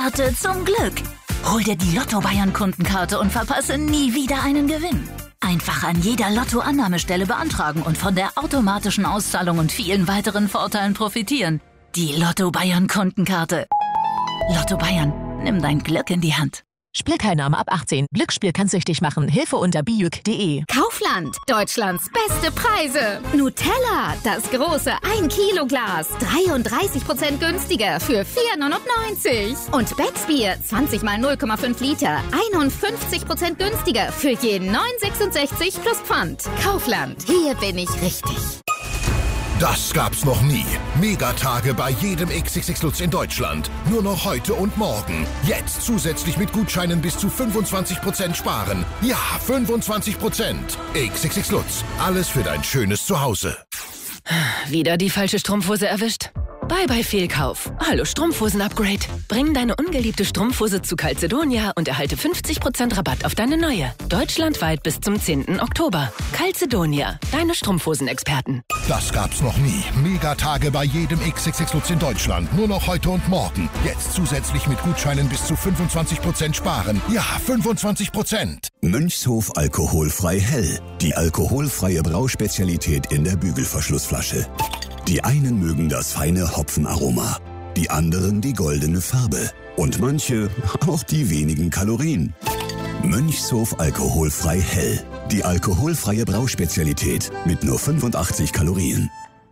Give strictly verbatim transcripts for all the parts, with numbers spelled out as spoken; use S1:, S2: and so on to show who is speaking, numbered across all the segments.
S1: Starte zum Glück. Hol dir die Lotto Bayern Kundenkarte und verpasse nie wieder einen Gewinn. Einfach an jeder Lotto-Annahmestelle beantragen und von der automatischen Auszahlung und vielen weiteren Vorteilen profitieren. Die Lotto Bayern Kundenkarte. Lotto Bayern, nimm dein Glück in die Hand.
S2: Spielteilnahme ab achtzehn. Glücksspiel kann süchtig machen. Hilfe unter bijuk punkt de.
S3: Kaufland, Deutschlands beste Preise. Nutella, das große ein Kilo Glas, dreiunddreißig Prozent günstiger für vier neunundneunzig. Und Becksbier, zwanzig mal null Komma fünf Liter, einundfünfzig Prozent günstiger für je neun sechsundsechzig plus Pfand. Kaufland, hier bin ich richtig.
S4: Das gab's noch nie. Megatage bei jedem X X X Lutz in Deutschland. Nur noch heute und morgen. Jetzt zusätzlich mit Gutscheinen bis zu fünfundzwanzig Prozent sparen. Ja, fünfundzwanzig Prozent. X X X Lutz. Alles für dein schönes Zuhause.
S2: Wieder die falsche Strumpfhose erwischt? Bye bye Fehlkauf. Hallo Strumpfhosen-Upgrade. Bring deine ungeliebte Strumpfhose zu Calzedonia und erhalte fünfzig Prozent Rabatt auf deine neue. Deutschlandweit bis zum zehnten Oktober. Calzedonia, deine Strumpfhosen-Experten.
S4: Das gab's noch nie. Megatage bei jedem X X X Lutz in Deutschland. Nur noch heute und morgen. Jetzt zusätzlich mit Gutscheinen bis zu fünfundzwanzig Prozent sparen. Ja, fünfundzwanzig Prozent.
S5: Mönchshof Alkoholfrei Hell. Die alkoholfreie Brauspezialität in der Bügelverschlussflasche. Die einen mögen das feine Hopfenaroma, die anderen die goldene Farbe und manche auch die wenigen Kalorien. Mönchshof Alkoholfrei Hell. Die alkoholfreie Brauspezialität mit nur fünfundachtzig Kalorien.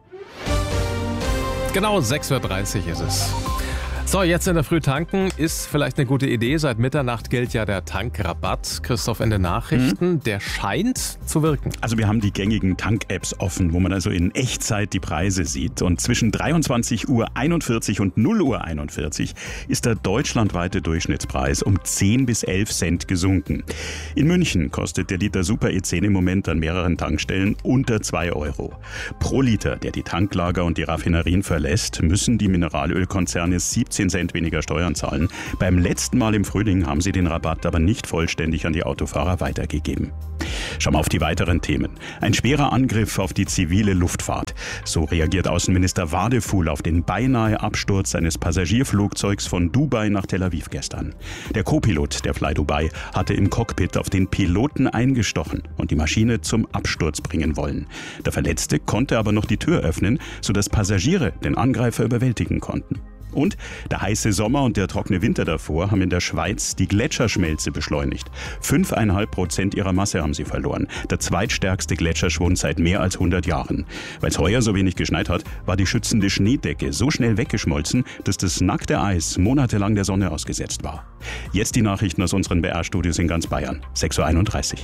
S6: Genau sechs Uhr dreißig ist es. So, jetzt in der Früh tanken ist vielleicht eine gute Idee. Seit Mitternacht gilt ja der Tankrabatt. Christoph, in den Nachrichten, mhm. der scheint zu wirken.
S7: Also wir haben die gängigen Tank-Apps offen, wo man also in Echtzeit die Preise sieht. Und zwischen dreiundzwanzig Uhr einundvierzig und null Uhr einundvierzig ist der deutschlandweite Durchschnittspreis um zehn bis elf Cent gesunken. In München kostet der Liter Super E zehn im Moment an mehreren Tankstellen unter zwei Euro. Pro Liter, der die Tanklager und die Raffinerien verlässt, müssen die Mineralölkonzerne siebzehn Cent weniger Steuern zahlen. Beim letzten Mal im Frühling haben sie den Rabatt aber nicht vollständig an die Autofahrer weitergegeben. Schauen wir auf die weiteren Themen. Ein schwerer Angriff auf die zivile Luftfahrt. So reagiert Außenminister Wadefuhl auf den beinahe Absturz eines Passagierflugzeugs von Dubai nach Tel Aviv gestern. Der Co-Pilot der Fly Dubai hatte im Cockpit auf den Piloten eingestochen und die Maschine zum Absturz bringen wollen. Der Verletzte konnte aber noch die Tür öffnen, sodass Passagiere den Angreifer überwältigen konnten. Und der heiße Sommer und der trockene Winter davor haben in der Schweiz die Gletscherschmelze beschleunigt. Fünfeinhalb Prozent ihrer Masse haben sie verloren. Der zweitstärkste Gletscherschwund seit mehr als hundert Jahren. Weil es heuer so wenig geschneit hat, war die schützende Schneedecke so schnell weggeschmolzen, dass das nackte Eis monatelang der Sonne ausgesetzt war. Jetzt die Nachrichten aus unseren B R-Studios in ganz Bayern. sechs Uhr einunddreißig.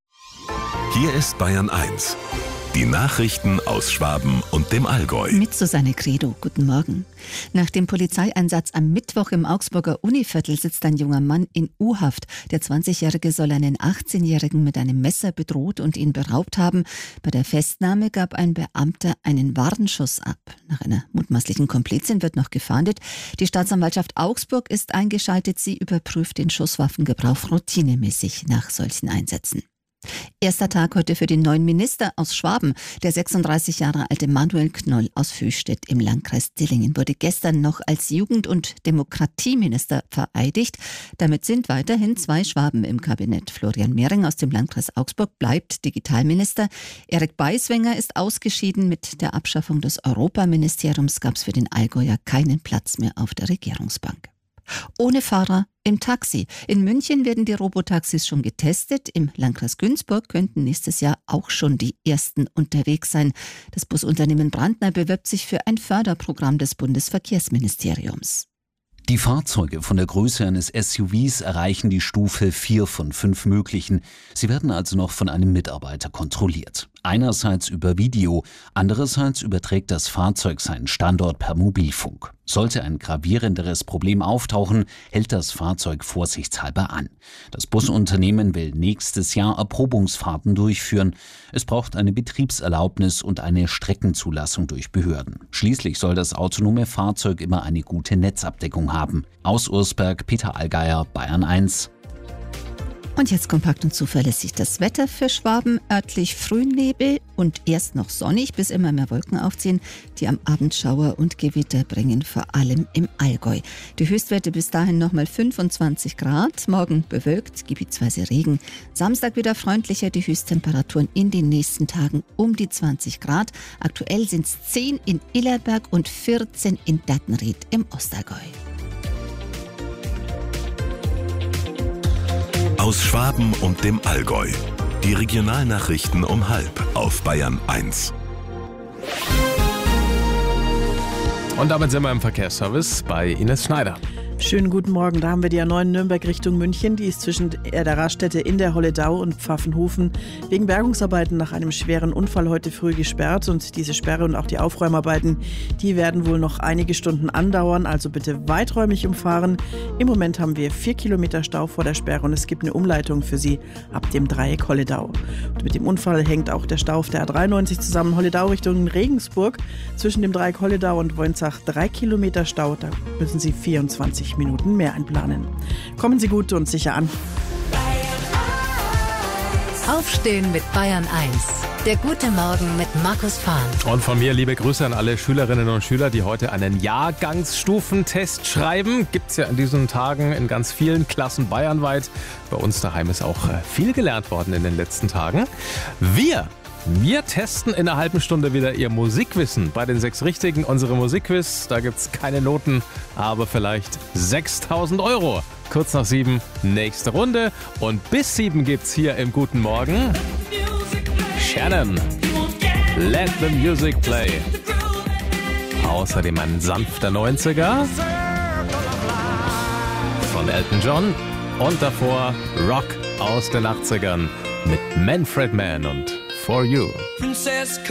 S8: Hier ist Bayern eins. Die Nachrichten aus Schwaben und dem Allgäu.
S9: Mit Susanne Credo. Guten Morgen. Nach dem Polizeieinsatz am Mittwoch im Augsburger Univiertel sitzt ein junger Mann in U-Haft. Der zwanzigjährige soll einen achtzehnjährigen mit einem Messer bedroht und ihn beraubt haben. Bei der Festnahme gab ein Beamter einen Warnschuss ab. Nach einer mutmaßlichen Komplizin wird noch gefahndet. Die Staatsanwaltschaft Augsburg ist eingeschaltet. Sie überprüft den Schusswaffengebrauch routinemäßig nach solchen Einsätzen. Erster Tag heute für den neuen Minister aus Schwaben. Der sechsunddreißig Jahre alte Manuel Knoll aus Höchstädt im Landkreis Dillingen wurde gestern noch als Jugend- und Demokratieminister vereidigt. Damit sind weiterhin zwei Schwaben im Kabinett. Florian Mehring aus dem Landkreis Augsburg bleibt Digitalminister. Erik Beiswenger ist ausgeschieden. Mit der Abschaffung des Europaministeriums gab es für den Allgäuer keinen Platz mehr auf der Regierungsbank. Ohne Fahrer im Taxi. In München werden die Robotaxis schon getestet. Im Landkreis Günzburg könnten nächstes Jahr auch schon die ersten unterwegs sein. Das Busunternehmen Brandner bewirbt sich für ein Förderprogramm des Bundesverkehrsministeriums.
S10: Die Fahrzeuge von der Größe eines S U Vs erreichen die Stufe vier von fünf möglichen. Sie werden also noch von einem Mitarbeiter kontrolliert. Einerseits über Video, andererseits überträgt das Fahrzeug seinen Standort per Mobilfunk. Sollte ein gravierenderes Problem auftauchen, hält das Fahrzeug vorsichtshalber an. Das Busunternehmen will nächstes Jahr Erprobungsfahrten durchführen. Es braucht eine Betriebserlaubnis und eine Streckenzulassung durch Behörden. Schließlich soll das autonome Fahrzeug immer eine gute Netzabdeckung haben. Aus Ursberg, Peter Allgeier, Bayern eins.
S9: Und jetzt kompakt und zuverlässig das Wetter für Schwaben. Örtlich Frühnebel und erst noch sonnig, bis immer mehr Wolken aufziehen, die am Abend Schauer und Gewitter bringen, vor allem im Allgäu. Die Höchstwerte bis dahin nochmal fünfundzwanzig Grad, morgen bewölkt, gebietsweise Regen. Samstag wieder freundlicher, die Höchsttemperaturen in den nächsten Tagen um die zwanzig Grad. Aktuell sind es zehn in Illerberg und vierzehn in Dattenried im Ostallgäu.
S8: Aus Schwaben und dem Allgäu. Die Regionalnachrichten um halb auf Bayern eins.
S6: Und damit sind wir im Verkehrsservice bei Ines Schneider.
S11: Schönen guten Morgen, da haben wir die A neun Nürnberg Richtung München. Die ist zwischen der Raststätte in der Holledau und Pfaffenhofen wegen Bergungsarbeiten nach einem schweren Unfall heute früh gesperrt. Und diese Sperre und auch die Aufräumarbeiten, die werden wohl noch einige Stunden andauern. Also bitte weiträumig umfahren. Im Moment haben wir vier Kilometer Stau vor der Sperre und es gibt eine Umleitung für Sie ab dem Dreieck Holledau. Und mit dem Unfall hängt auch der Stau auf der A dreiundneunzig zusammen. Holledau Richtung Regensburg zwischen dem Dreieck Holledau und Woinzach drei Kilometer Stau. Da müssen Sie vierundzwanzig Minuten mehr einplanen. Kommen Sie gut und sicher an.
S12: Aufstehen mit Bayern eins. Der gute Morgen mit Markus Fahn.
S6: Und von mir liebe Grüße an alle Schülerinnen und Schüler, die heute einen Jahrgangsstufentest schreiben. Gibt es ja in diesen Tagen in ganz vielen Klassen bayernweit. Bei uns daheim ist auch viel gelernt worden in den letzten Tagen. Wir Wir testen in einer halben Stunde wieder Ihr Musikwissen. Bei den sechs Richtigen unsere Musikquiz. Da gibt es keine Noten, aber vielleicht sechstausend Euro. Kurz nach sieben, nächste Runde. Und bis sieben gibt's hier im Guten Morgen Shannon. Let the music play. Außerdem ein sanfter neunziger von Elton John. Und davor Rock aus den achtzigern mit Manfred Mann und For You.